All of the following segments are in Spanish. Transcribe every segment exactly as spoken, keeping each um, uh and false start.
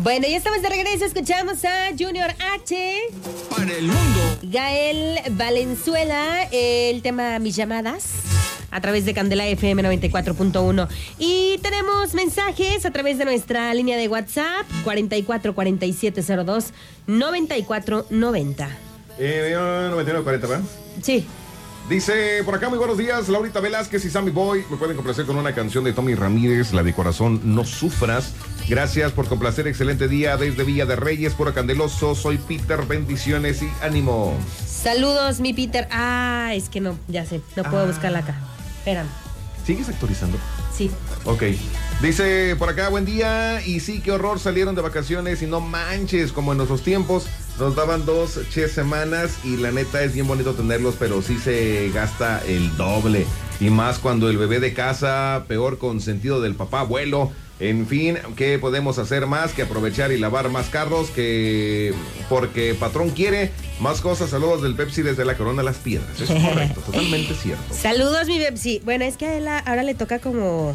Bueno, ya estamos de regreso, escuchamos a Junior H. Para el mundo. Gael Valenzuela, el tema Mis Llamadas, a través de Candela F M noventa y cuatro punto uno. Y tenemos mensajes a través de nuestra línea de WhatsApp, cuarenta y cuatro cuarenta y siete cero dos noventa y cuatro noventa. Eh, noventa y nueve cuarenta, ¿verdad? Sí. Dice por acá, muy buenos días, Laurita Velázquez y Sammy Boy. Me pueden complacer con una canción de Tommy Ramírez, la de Corazón No Sufras. Gracias por complacer, excelente día desde Villa de Reyes, puro candeloso. Soy Peter, bendiciones y ánimo. Saludos, mi Peter. Ah, es que no, ya sé, no puedo ah. buscarla acá. Espérame. ¿Sigues actualizando? Sí. Ok. Dice por acá, buen día. Y sí, qué horror, salieron de vacaciones y no manches, como en nuestros tiempos. Nos daban dos che semanas y la neta es bien bonito tenerlos, pero sí se gasta el doble. Y más cuando el bebé de casa, peor consentido del papá abuelo. En fin, ¿qué podemos hacer más que aprovechar y lavar más carros? Que porque patrón quiere más cosas. Saludos del Pepsi desde la Corona Las Piedras. Es correcto, totalmente cierto. Saludos, mi Pepsi. Bueno, es que a él ahora le toca como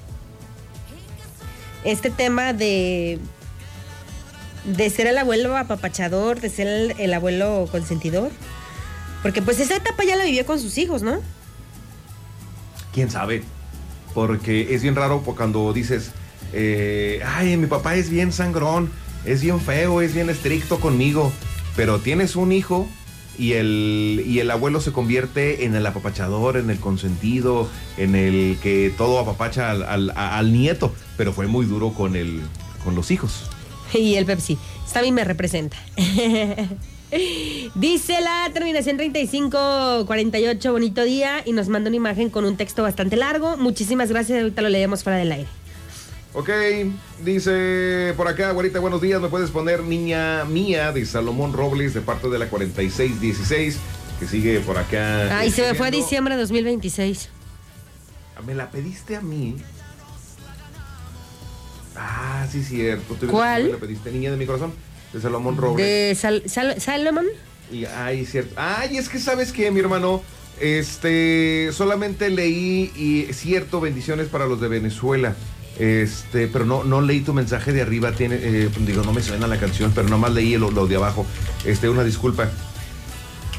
este tema de de ser el abuelo apapachador, de ser el, el abuelo consentidor. Porque pues esa etapa ya la vivió con sus hijos, ¿no? ¿Quién sabe? Porque es bien raro cuando dices, eh, ay, mi papá es bien sangrón, es bien feo, es bien estricto conmigo, pero tienes un hijo y el, y el abuelo se convierte en el apapachador, en el consentido, en el que todo apapacha al, al, al nieto, pero fue muy duro con, el, con los hijos. Y el Pepsi, esta a mí me representa. Dice la terminación treinta y cinco cuarenta y ocho, bonito día, y nos manda una imagen con un texto bastante largo. Muchísimas gracias, ahorita lo leemos fuera del aire. Ok, dice por acá, güerita, buenos días, ¿me puedes poner Niña Mía de Salomón Robles de parte de la cuarenta y seis dieciséis, que sigue por acá? Ay, se me fue a diciembre de dos mil veintiséis. ¿Me la pediste a mí? Ah, sí, cierto. ¿Cuál? Me la pediste, Niña de mi corazón, de Salomón Robles. ¿De Sal, Sal, Salomón? Y, ay, cierto. Ay, es que ¿sabes qué, mi hermano? Este, solamente leí, y cierto, bendiciones para los de Venezuela. Este, pero no, no leí tu mensaje de arriba, tiene, eh, digo, no me suena la canción, pero nomás leí lo, lo de abajo. Este, una disculpa.